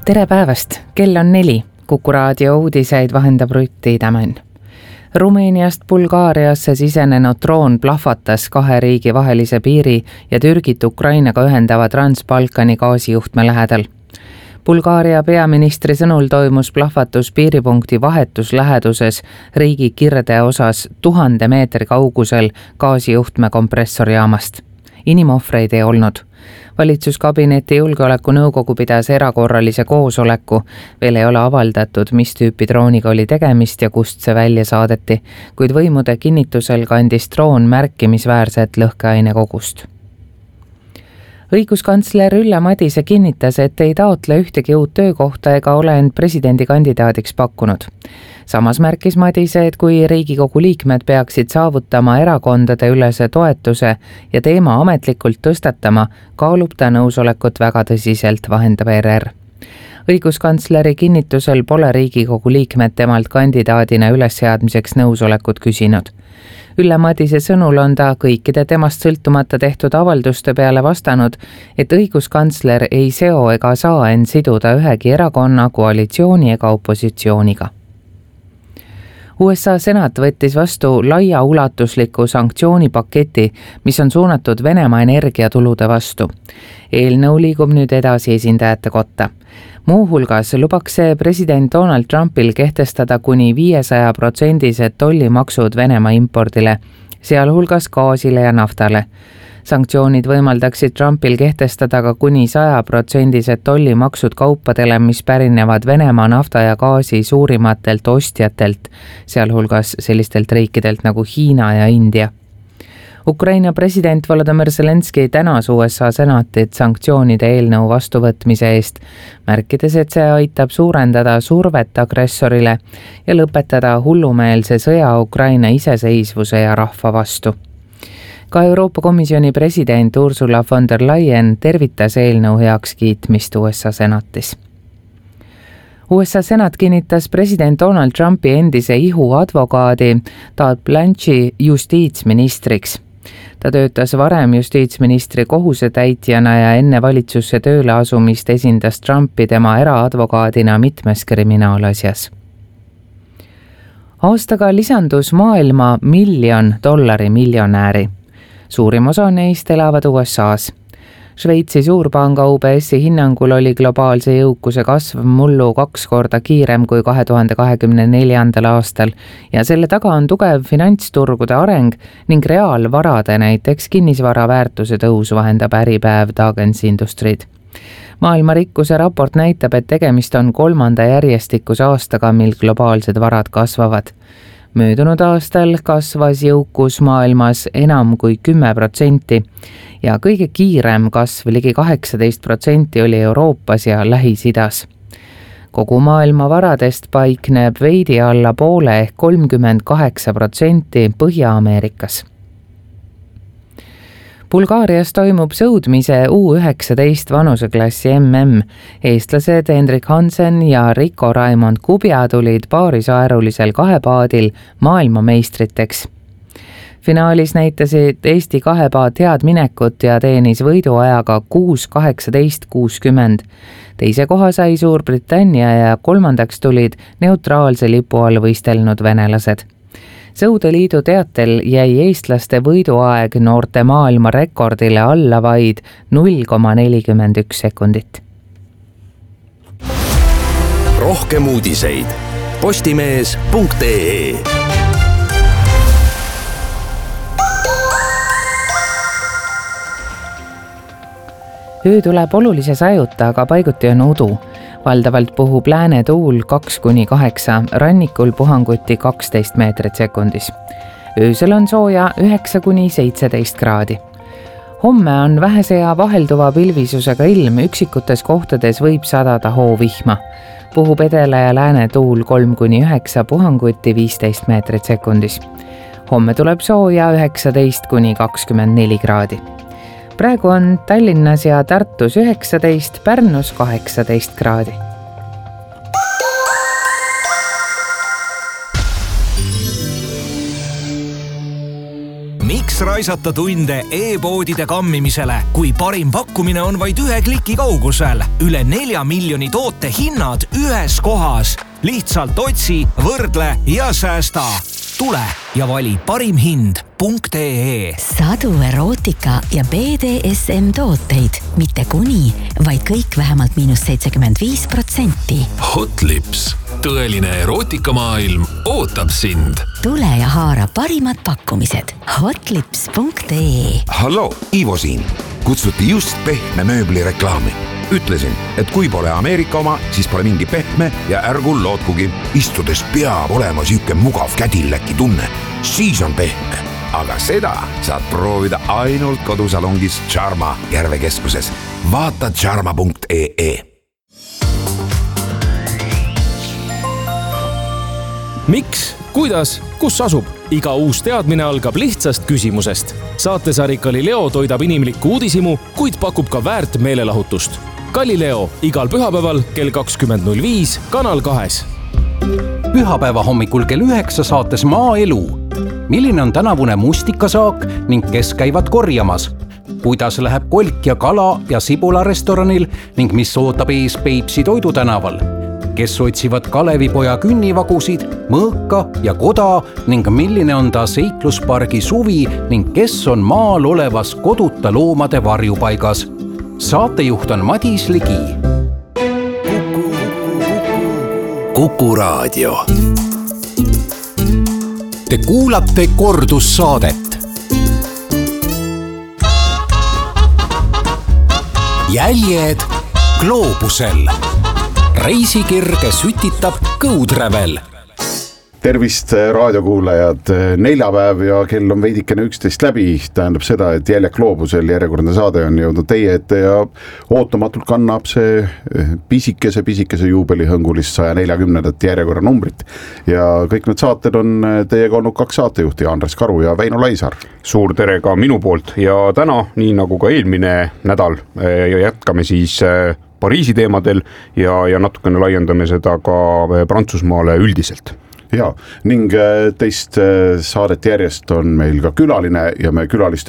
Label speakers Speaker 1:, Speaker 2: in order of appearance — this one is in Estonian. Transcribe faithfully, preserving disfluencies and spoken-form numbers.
Speaker 1: Tere päevast, kell on neli. Kuku raadio uudiseid vahendab Rutti Tämän. Rumeeniast Bulgaariasse sisenenud droon plahvatas kahe riigi vahelise piiri ja Türgit Ukrainaga ühendava Trans-Balkani gaasijuhtme lähedal. Bulgaaria peaministri sõnul toimus plahvatus piiripunkti vahetus läheduses riigi kirde osas tuhande meetri kaugusel gaasijuhtme kompressorijaamast. Inimohvreid ei olnud. Valitsuskabineti julgeolekunõukogu pidas erakorralise koosoleku. Veel ei ole avaldatud, mis tüüpi drooniga oli tegemist ja kust see välja saadeti, kuid võimude kinnitusel kandis droon märkimisväärset lõhkeaine kogust. Õiguskantsler Ülle Madise kinnitas, et ei taotle ühtegi uut töökohta ega ole end presidendikandidaadiks pakkunud. Samas märkis Madise, et kui Riigikogu liikmed peaksid saavutama erakondade ülese toetuse ja teema ametlikult tõstatama, kaalub ta nõusolekut väga tõsiselt, vahendab R R. Õiguskantsleri kinnitusel pole Riigikogu liikmed temalt kandidaadina ülesseadmiseks nõusolekut küsinud. Ülle Madise sõnul on ta kõikide temast sõltumata tehtud avalduste peale vastanud, et õiguskantsler ei seo ega saa end siduda ühegi erakonna, koalitsiooni ega opositsiooniga. U S A senat võttis vastu laiaulatusliku sanktsioonipaketi, mis on suunatud Venemaa energiatulude vastu. Eelnõu liigub nüüd edasi esindajate kotta. Muu hulgas lubaks see president Donald Trumpil kehtestada kuni viiesaja protsendised tollimaksud Venemaa impordile, sealhulgas gaasile ja naftale. Sanktsioonid võimaldaksid Trumpil kehtestada ka kuni saja protsendised tollimaksud kaupadele, mis pärinevad Venemaa nafta ja gaasi suurimatelt ostjatelt, sealhulgas sellistelt riikidelt nagu Hiina ja India. Ukraina president Volodymyr Zelenski tänas U S A senatit sanktsioonide eelnõu vastuvõtmise eest, märkides, et see aitab suurendada survet agressorile ja lõpetada hullumeelse sõja Ukraina iseseisvuse ja rahva vastu. Ka Euroopa Komisjoni president Ursula von der Leyen tervitas eelnõu heakskiitmist U S A senatis. U S A senat kinnitas president Donald Trumpi endise ihu advokaadi Todd Blanche'i justiitsministriks. Ta töötas varem justiitsministri kohusetäitjana ja enne valitsusse tööle asumist esindas Trumpi tema eraadvokaadina mitmes kriminaalasjas. Aastaga lisandus maailma miljon dollari miljonääri. Suurim osa neist elavad U S A's. Šveitsi suurpanga U B S-i hinnangul oli globaalse jõukuse kasv mullu kaks korda kiirem kui kahe tuhande kahekümne neljandal aastal ja selle taga on tugev finantsturgude areng ning reaalvarade, näiteks kinnisvara väärtuse tõus, vahendab Äripäev Dagens Industrid. Maailma rikkuse raport näitab, et tegemist on kolmanda järjestikuse aastaga, mil globaalsed varad kasvavad. Möödunud aastal kasvas jõukus maailmas enam kui kümme protsenti ja kõige kiirem kasv ligi kaheksateist protsenti oli Euroopas ja Lähis-Idas. Kogu maailma varadest paikneb veidi alla poole ehk kolmkümmend kaheksa protsenti Põhja-Ameerikas. Bulgaarias toimub sõudmise U üheksateist vanuseklassi M M. Eestlased Hendrik Hansen ja Rico Raimond Kubja tulid paarisaerulisel kahepaadil maailmameistriteks. Finaalis näitasid Eesti kahepaat head minekut ja teenis võiduajaga kuus kaheksateist kuuskümmend. Teise koha sai Suurbritannia ja kolmandaks tulid neutraalse lipu all võistelnud venelased. Sõudeliidu teatel jäi eestlaste võiduaeg noorte maailma rekordile alla vaid null koma nelikümmend üks sekundit.
Speaker 2: Rohkem uudiseid postimees punkt ee.
Speaker 1: Öö tuleb olulise sajuta, aga paiguti on udu. Valdavalt puhub lääne tuul kaks kuni kaheksa, rannikul puhanguti kaksteist meetrit sekundis. Öösel on sooja üheksa kuni seitseteist kraadi. Homme on vähese ja vahelduva pilvisusega ilm, üksikutes kohtades võib sadada hoovihma. Puhub edela ja lääne tuul kolm kuni üheksa, puhanguti viisteist meetrit sekundis. Homme tuleb sooja üheksateist kuni kakskümmend neli kraadi. Praegu on Tallinnas ja Tartus üheksateist, Pärnus kaheksateist kraadi.
Speaker 2: Miks
Speaker 3: raisata tunde e-poodide kammimisele, kui parim pakkumine on vaid ühe kliki kaugusel. Üle nelja miljoni toote hinnad ühes kohas. Lihtsalt otsi, võrdle ja säästa. Tule ja vali parim hind punkt ee.
Speaker 4: Sadu erootika ja B D S M tooteid, mitte kuni, vaid kõik vähemalt miinus seitsekümmend viis protsenti.
Speaker 5: Hotlips, tõeline erootikamaailm ootab sind.
Speaker 4: Tule ja haara parimad pakkumised. hotlips punkt ee.
Speaker 6: Hallo, Ivo siin. Kutsuti just pehme mööbli reklaami. Ütlesin, et kui pole Ameerika oma, siis pole mingi pehme ja ärgu lootkugi. Istudes peab olema süüke mugav kädilläki tunne. Siis on pehme. Aga seda saad proovida ainult kodusalongis Charma Järvekeskuses. Vaata charma punkt ee.
Speaker 7: Miks? Kuidas? Kus asub? Iga uus teadmine algab lihtsast küsimusest. Saatesari Galileo toidab inimlikku uudisimu, kuid pakub ka väärt meelelahutust. Galileo igal pühapäeval kell kakskümmend null viis Kanal kahes.
Speaker 8: Pühapäeva hommikul kell üheksa saates Maaelu. Milline on tänavune mustikasaak ning kes käivad korjamas? Kuidas läheb kolk ja kala ja sibula restoranil ning mis ootab ees Peipsi toidutänaval? Kes otsivad Kalevipoja künnivagusid, mõõka ja koda ning milline on ta seikluspargi suvi ning kes on maal olevas koduta loomade varjupaigas? Saatejuht on Madis Ligi.
Speaker 2: Kuku Raadio.
Speaker 9: Te kuulate kordussaadet. Jäljed gloobusel. Reisikirge sütitab Kõudrevel.
Speaker 10: Tervist raadiokuulajad, neljapäev ja kell on veidikene üksteist läbi, tähendab seda, et Jäljed gloobusel järjekordne saade on jõudnud teie ette ja ootamatult kannab see pisikese, pisikese juubelihõngulist saja neljakümnendat järjekorra numbrit. Ja kõik need saated on teiega olnud kaks saatejuhti, Andres Karu ja Väino Laisar.
Speaker 11: Suur tere ka minu poolt ja täna, nii nagu ka eelmine nädal, jätkame siis Pariisi teemadel ja, ja natukene laiendame seda ka Prantsusmaale üldiselt.
Speaker 10: Ja, ning teist saadet järjest on meil ka külaline ja me külaliste